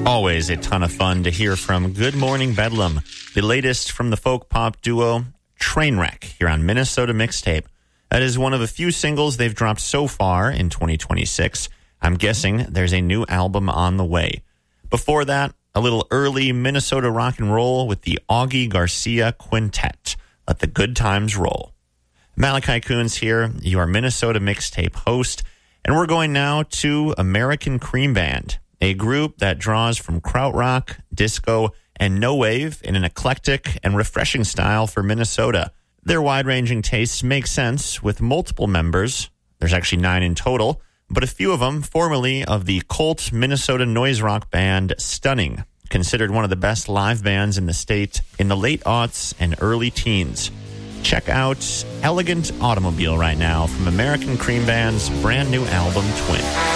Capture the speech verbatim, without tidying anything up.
Always a ton of fun to hear from Good Morning Bedlam, the latest from the folk pop duo Trainwreck here on Minnesota Mixtape. That is one of a few singles they've dropped so far in twenty twenty-six. I'm guessing there's a new album on the way. Before that, a little early Minnesota rock and roll with the Augie Garcia Quintet. Let the good times roll. Malachi Coons here, your Minnesota Mixtape host, and we're going now to American Cream Band, a group that draws from krautrock, disco, and no wave in an eclectic and refreshing style for Minnesota. Their wide-ranging tastes make sense with multiple members. There's actually nine in total, but a few of them formerly of the cult Minnesota noise rock band Stunning, considered one of the best live bands in the state in the late aughts and early teens. Check out Elegant Automobile right now from American Cream Band's brand new album, Twin.